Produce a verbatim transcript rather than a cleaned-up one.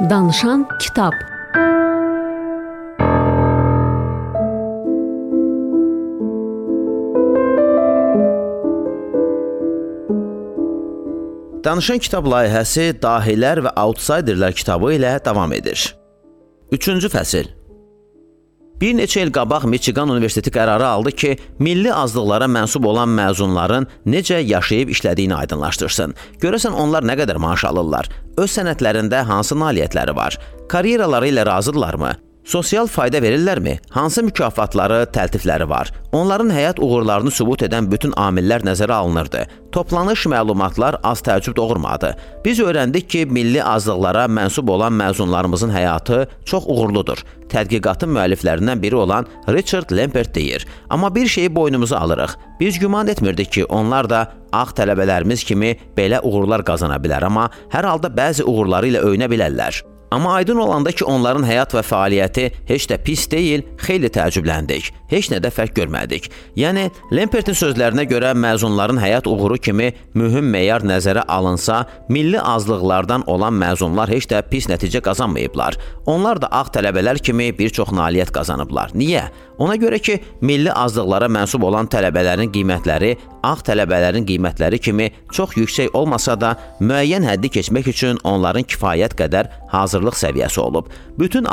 Danışan kitab. Danışan kitab layihəsi Dahilər və Outsiderlər kitabı ilə davam edir. Üçüncü fəsil. Bir neçə il qabaq Michigan Universiteti qərarı aldı ki, milli azlıqlara mənsub olan məzunların necə yaşayıb işlədiyini aydınlaşdırsın. Görəsən onlar nə qədər maaş alırlar? Öz sənədlərində hansı nailiyyətləri var? Karyeraları ilə razıdırlarmı? Sosial fayda verirlərmi? Hansı mükafatları, təltifləri var? Onların həyat uğurlarını sübut edən bütün amillər nəzərə alınırdı. Toplanış məlumatlar az təəccüb doğurmadı. Biz öyrəndik ki, milli azlıqlara mənsub olan məzunlarımızın həyatı çox uğurludur. Tədqiqatın müəlliflərindən biri olan Richard Lampert deyir. Amma bir şeyi boynumuza alırıq. Biz güman etmirdik ki, onlar da ağ tələbələrimiz kimi belə uğurlar qazana bilər, amma hər halda bəzi uğurları ilə öyünə bilərlər. Amma aydın olanda ki, onların həyat və fəaliyyəti heç də pis deyil, xeyli təəccübləndik. Heç nə də fərq görmədik. Yəni, Lampertin sözlərinə görə məzunların həyat uğuru kimi mühüm meyar nəzərə alınsa, milli azlıqlardan olan məzunlar heç də pis nəticə qazanmayıblar. Onlar da ağ tələbələr kimi bir çox nailiyyət qazanıblar. Niyə? Ona görə ki, milli azlıqlara mənsub olan tələbələrin qiymətləri ağ tələbələrin qiymətləri kimi çox yüksək olmasa da, müəyyən həddi keçmək üçün onların kifayət qədər hazırlıq səviyyəsi olub. Bütün